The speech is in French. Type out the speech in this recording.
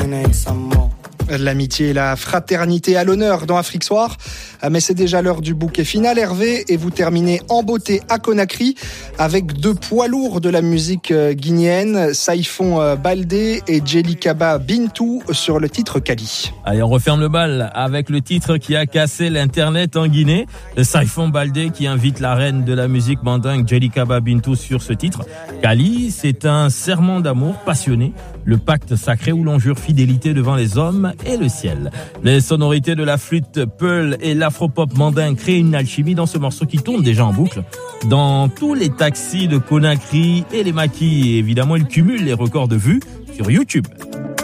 need some more. L'amitié et la fraternité à l'honneur dans Afrique Soir. Mais c'est déjà l'heure du bouquet final, Hervé, et vous terminez en beauté à Conakry avec deux poids lourds de la musique guinéenne, Saïfon Baldé et Djelikaba Bintou sur le titre Kali. Allez, on referme le bal avec le titre qui a cassé l'internet en Guinée. Saïfon Baldé qui invite la reine de la musique mandingue Djelikaba Bintou sur ce titre. Kali, c'est un serment d'amour passionné, le pacte sacré où l'on jure fidélité devant les hommes et le ciel. Les sonorités de la flûte Peul et l'afropop mandingue créent une alchimie dans ce morceau qui tourne déjà en boucle dans tous les taxis de Conakry et les maquis. Et évidemment, il cumule les records de vues sur YouTube.